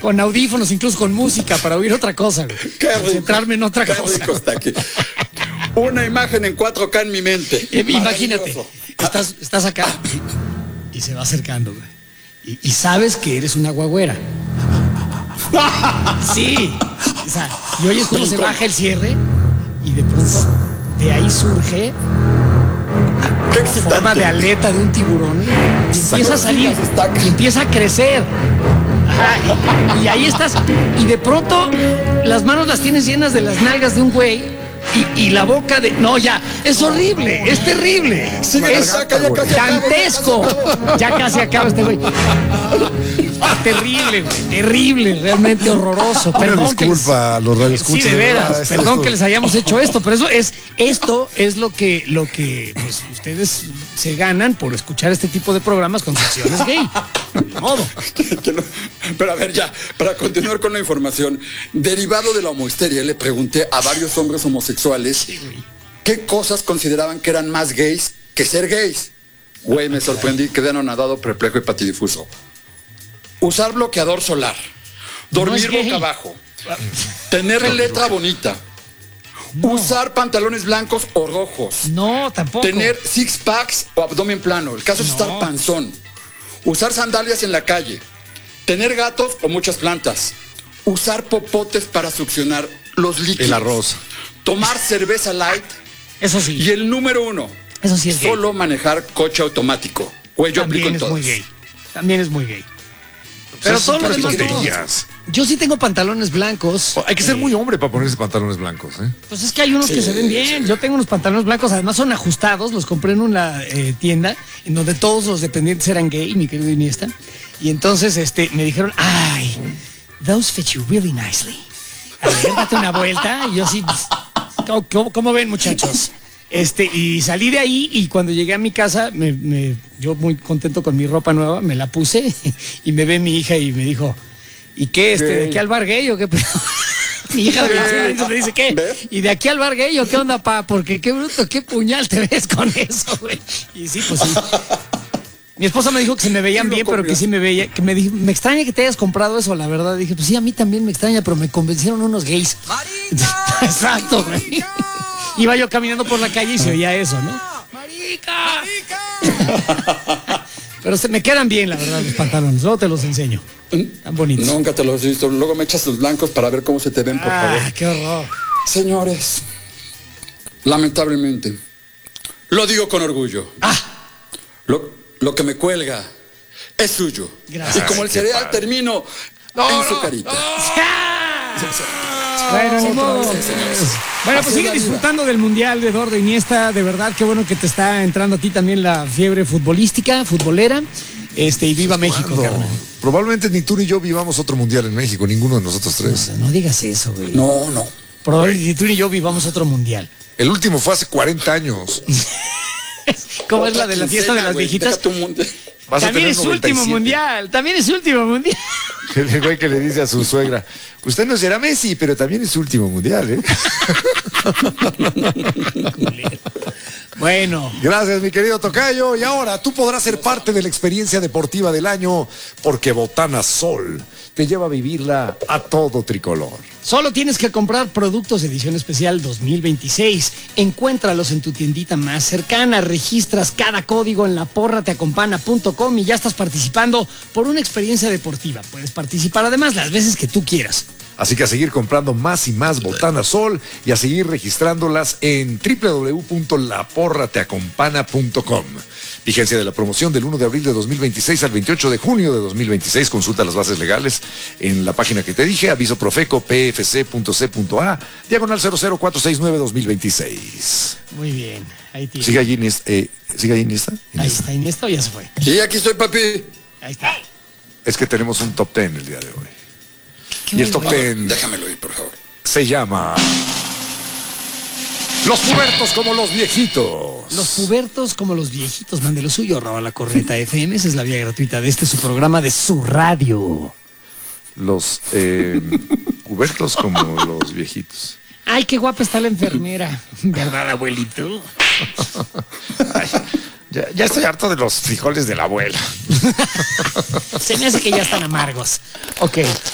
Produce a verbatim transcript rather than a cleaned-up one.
con audífonos, incluso con música, para oír otra cosa, güey. Concentrarme en otra qué cosa. rico está aquí. Una imagen en cuatro K en mi mente. Eh, Imagínate, estás, estás acá y se va acercando, güey. Y, y sabes que eres una guagüera. Sí. O sea, y oyes cómo se baja el cierre y de pronto de ahí surge Qué forma de aleta de un tiburón y empieza a salir y empieza a crecer. Ajá, y, y ahí estás y de pronto las manos las tienes llenas de las nalgas de un güey y, y la boca de... No, ya, es horrible, es terrible, Sí, es ya casi acaba, dantesco. Ya casi acaba este güey. Terrible, güey, terrible, realmente horroroso. Una Perdón que les- disculpa a los radioescuchas. Sí, de veras, verdad, esto- perdón que les hayamos hecho esto, pero eso es, esto es lo que, lo que pues, ustedes se ganan por escuchar este tipo de programas con secciones gay. De modo. Que no- Pero a ver, ya, para continuar con la información, derivado de la homohisteria, le pregunté a varios hombres homosexuales qué cosas consideraban que eran más gays que ser gays. Güey, me sorprendí, quedé anonadado, perplejo y patidifuso. Usar bloqueador solar, dormir No es gay. boca abajo, tener letra bonita, usar pantalones blancos o rojos, No, tampoco. tener six packs o abdomen plano, el caso es No. estar panzón, usar sandalias en la calle, tener gatos o muchas plantas, usar popotes para succionar los líquidos, El arroz. tomar cerveza light Eso sí, y el número uno, eso sí es gay. solo manejar coche automático. Güey, yo aplico También en es muy todos. gay. También es muy gay. Pero Esas son todo lo puras demás no. tonterías. Yo sí tengo pantalones blancos. Hay que ser Eh, muy hombre para ponerse pantalones blancos, ¿eh? Pues es que hay unos que se ven bien. Yo tengo unos pantalones blancos, además son ajustados, los compré en una eh, tienda en donde todos los dependientes eran gay, mi querido Iniesta. Y entonces este, me dijeron, ay, those fit you really nicely. A ver, date una vuelta. Y yo sí, ¿cómo, cómo- cómo ven, muchachos? Este, y salí de ahí y cuando llegué a mi casa, me, me- yo muy contento con mi ropa nueva, me la puse y me ve mi hija y me dijo, ¿y qué? Este, ¿De aquí al bar gay o qué? Mi hija de veintiún años me dice, ¿qué? ¿Ves? ¿Y de aquí al bar gay o qué onda, pa? Porque qué bruto, qué puñal te ves con eso, güey. Y sí, pues sí. Mi esposa me dijo que se me veían bien, pero que sí me veía, que me dijo, me extraña que te hayas comprado eso, la verdad. Dije, pues sí, a mí también me extraña, pero me convencieron unos gays. Exacto, güey. Iba yo caminando por la calle y se oía eso, ¿no? ¡Marica! Pero se me quedan bien, la verdad, los pantalones. Luego te los enseño. Tan bonitos. Nunca te los he visto. Luego me echas los blancos para ver cómo se te ven, por favor. Ah, qué horror. Señores, lamentablemente, lo digo con orgullo. Ah, Lo, lo que me cuelga es suyo. Gracias. Y como el Qué cereal padre. termino en su carita. bueno, ni modo. vez, señores. Bueno, Así pues es sigue la vida. disfrutando del Mundial de Eduardo Iniesta. De verdad, qué bueno que te está entrando a ti también la fiebre futbolística, futbolera. Este, y viva México, ¿Cuándo? carnal. Probablemente ni tú ni yo vivamos otro mundial en México, ninguno de nosotros tres. No digas eso, güey. No, no. Probablemente ni tú ni yo vivamos otro Mundial. El último fue hace cuarenta años. ¿Cómo es la de la fiesta de Quincena, las güey, viejitas? deja tu mundo. Vas a También tener es su noventa y último siete. mundial, también es su último mundial. El güey que le dice a su suegra, usted no será Messi, pero también es su último mundial, ¿eh? Bueno, Gracias, mi querido Tocayo. Y ahora tú podrás ser parte de la experiencia deportiva del año porque Botana Sol te lleva a vivirla a todo tricolor. solo tienes que comprar productos de edición especial dos mil veintiséis. Encuéntralos en tu tiendita más cercana, registras cada código en la porra te acompaña punto com y ya estás participando por una experiencia deportiva. Puedes participar además las veces que tú quieras. Así que a seguir comprando más y más Botana Sol y a seguir registrándolas en w w w punto la porra te acompaña punto com. Vigencia de la promoción del uno de abril de dos mil veintiséis al veintiocho de junio de dos mil veintiséis. Consulta las bases legales en la página que te dije, aviso Profeco P F C punto C punto A, diagonal cero cero cuatro seis nueve dos mil veintiséis. Muy bien, ahí tienes. ¿Sigue allí Iniesta? Eh, ¿Sigue allí Iniesta? Ahí está, Iniesta o ya se fue. Sí, aquí estoy, papi. Ahí está. Es que tenemos un top ten el día de hoy. Qué Y el top bueno. ten Déjamelo ir, por favor. se llama Los pubertos como los viejitos. Los pubertos como los viejitos, mande lo suyo, arroba la corneta F M, esa es la vía gratuita de este su programa de su radio. Los eh, pubertos como los viejitos. Ay, qué guapa está la enfermera. ¿Verdad, abuelito? Ay, ya, ya estoy harto de los frijoles de la abuela. Se me hace que ya están amargos. Ok,